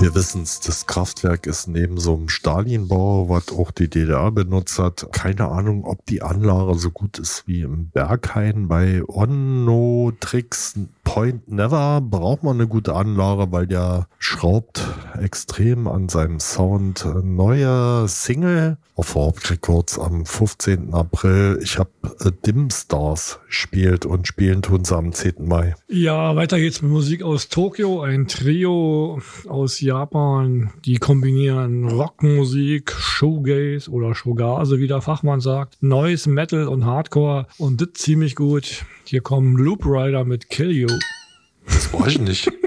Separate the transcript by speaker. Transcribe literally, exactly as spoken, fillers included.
Speaker 1: Wir wissen es, das Kraftwerk ist neben so einem Stalinbau, was auch die D D R benutzt hat. Keine Ahnung, ob die Anlage so gut ist wie im Berghain. Bei Onno Tricks Point Never braucht man eine gute Anlage, weil der schraubt extrem an seinem Sound. Neue Single auf Warped Records am fünfzehnten April. Ich habe äh, Dim Stars gespielt und spielen tun sie am zehnten Mai.
Speaker 2: Ja, weiter geht's mit Musik aus Tokio. Ein Trio aus Japan, die kombinieren Rockmusik, Shoegaze oder Shogaze, wie der Fachmann sagt, Noise, Metal und Hardcore und das ziemlich gut. Hier kommen Loop Rider mit Kill You.
Speaker 1: Das war ich nicht.